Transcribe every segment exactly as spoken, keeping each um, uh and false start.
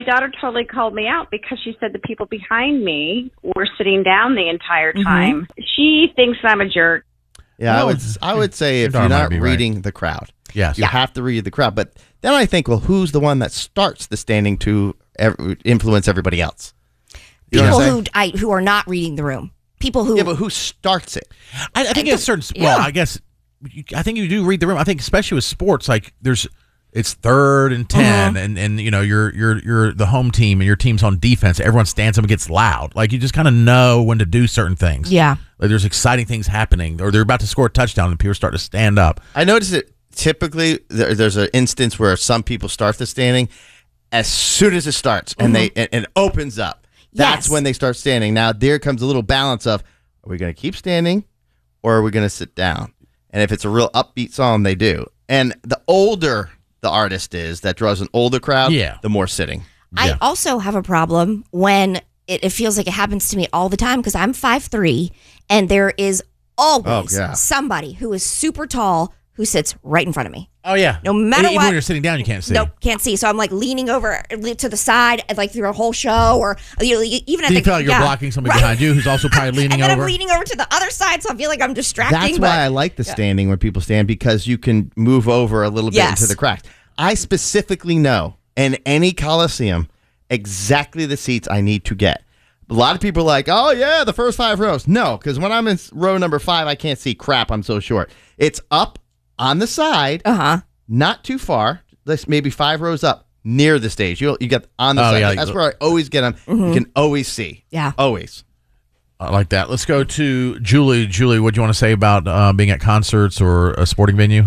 daughter totally called me out because she said the people behind me were sitting down the entire time. Mm-hmm. She thinks I'm a jerk. Yeah, well, I would I would say if you're not reading right. the crowd, yes. you yeah. have to read the crowd. But then I think, well, who's the one that starts the standing to ev- influence everybody else? You People who I, who are not reading the room. People who yeah, but who starts it? I, I think it's certain. Well, yeah. I guess I think you do read the room. I think especially with sports, like there's. It's third and ten, uh-huh. and, and you know you're you're you're the home team, and your team's on defense. Everyone stands up and gets loud. Like you just kind of know when to do certain things. Yeah, like there's exciting things happening, or they're about to score a touchdown, and people start to stand up. I noticed that typically there, there's an instance where some people start the standing as soon as it starts, and uh-huh. they and, and it opens up. That's yes. when they start standing. Now there comes a little balance of: are we going to keep standing, or are we going to sit down? And if it's a real upbeat song, they do. And the older the artist is that draws an older crowd, yeah. the more sitting. I yeah. also have a problem when it, it feels like it happens to me all the time because I'm five three and there is always oh, yeah. somebody who is super tall who sits right in front of me. Oh, yeah. No matter Even what. when you're sitting down, you can't see. Nope, can't see. So I'm like leaning over to the side like through a whole show or you know, even at Do the... you feel like you're yeah, blocking somebody right. behind you who's also probably leaning and then over? I'm leaning over to the other side, so I feel like I'm distracting. That's but, why I like the standing yeah. when people stand because you can move over a little bit yes. into the cracks. I specifically know in any Coliseum exactly the seats I need to get. A lot of people are like, oh, yeah, the first five rows. No, because when I'm in row number five, I can't see crap. I'm so short. It's up on the side, uh-huh. not too far, maybe five rows up near the stage. You you get on the oh, side. Yeah, That's where I always get them. Mm-hmm. You can always see. Yeah. Always. I like that. Let's go to Julie. Julie, what do you want to say about uh, being at concerts or a sporting venue?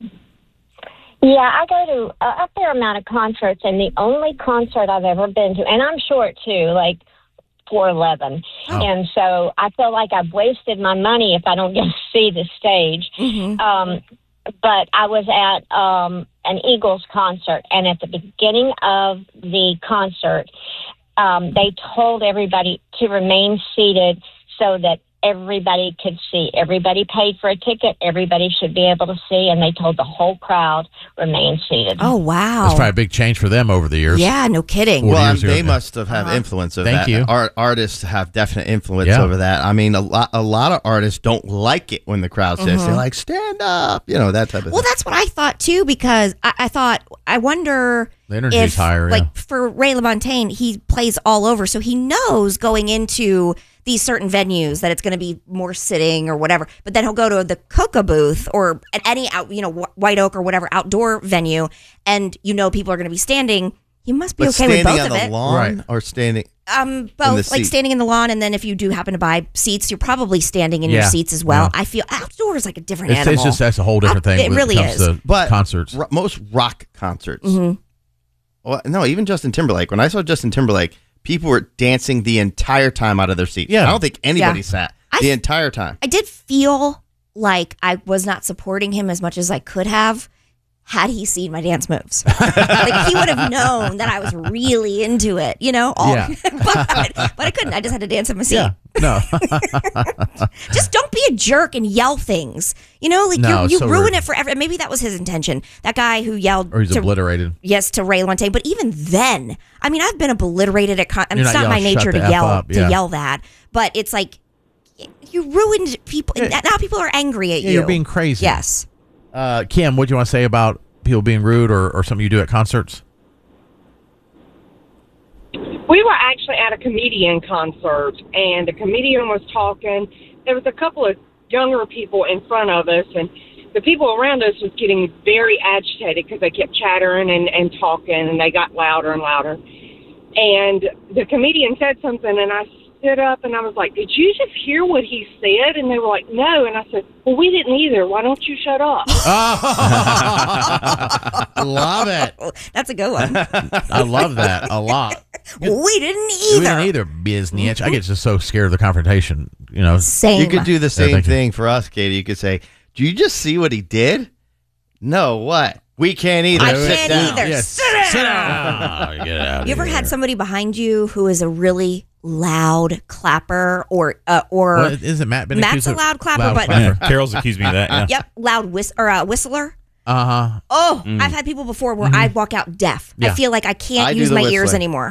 Yeah, I go to a fair amount of concerts, and the only concert I've ever been to, and I'm short too, like four eleven, oh. and so I feel like I've wasted my money if I don't get to see the stage. Mm-hmm. Um, but I was at um, an Eagles concert, and at the beginning of the concert, um, they told everybody to remain seated so that everybody could see. Everybody paid for a ticket. Everybody should be able to see, and they told the whole crowd remain seated. Oh, wow. That's probably a big change for them over the years. Yeah, no kidding. Well, they ago. must have had uh-huh. influence of Thank that. you. Art, artists have definite influence yeah. over that. I mean, a lot, a lot of artists don't like it when the crowd says, uh-huh. they're like, stand up, you know, that type of well, thing. Well, that's what I thought, too, because I, I thought, I wonder... The energy's if, higher, like, yeah. for Ray LaMontagne, he plays all over, so he knows going into these certain venues that it's going to be more sitting or whatever. But then he'll go to the Coca booth or at any out, you know, White Oak or whatever outdoor venue, and you know people are going to be standing. You must be but okay with both of it. Standing on the lawn right. or standing? Um, both, like standing in the lawn, and then if you do happen to buy seats, you're probably standing in yeah. your seats as well. Yeah. I feel outdoor is like a different it's, animal. It's just that's a whole different thing. It really it comes is. To but concerts, r- most rock concerts. Mm-hmm. Well, no, even Justin Timberlake. When I saw Justin Timberlake, people were dancing the entire time out of their seats. Yeah. I don't think anybody yeah. sat I, the entire time. I did feel like I was not supporting him as much as I could have had he seen my dance moves. Like he would have known that I was really into it, you know? All, yeah. but, but I couldn't. I just had to dance in my seat. Yeah. No. Just don't be a jerk and yell things. You know, like no, you, you so ruin rude. it for every. Maybe that was his intention. That guy who yelled. Or he's to, obliterated. Yes, to Ray LaMontagne. But even then, I mean, I've been obliterated at. Con- I mean, it's not, not my yell, nature to F yell up, yeah. to yell that. But it's like you ruined people. Yeah. Now people are angry at yeah, you. You're being crazy. Yes. Uh, Kim, what do you want to say about people being rude or, or something you do at concerts? We were actually at a comedian concert, and the comedian was talking. There was a couple of younger people in front of us, and the people around us was getting very agitated because they kept chattering and, and talking, and they got louder and louder. And the comedian said something, and I stood up, and I was like, did you just hear what he said? And they were like, no. And I said, well, we didn't either. Why don't you shut up? Love it. That's a good one. I love that a lot. We didn't either. We didn't either, biznitch. I get just so scared of the confrontation. You know, Same. You could do the same yeah, thing you. for us, Katie. You could say, do you just see what he did? No, what? We can't either. I Sit can't down. either. Yes. Sit down. Sit down. Get out You ever here. had somebody behind you who is a really loud clapper or uh, or Well, isn't Matt been Matt's accused a of loud clapper, loud but clapper? Yeah, Carol's accused me of that. Yeah. Yep, loud whist or uh, whistler. Uh huh. Oh, I've had people before where I walk out deaf. Yeah. I feel like I can't I do use the my ears whistling. anymore.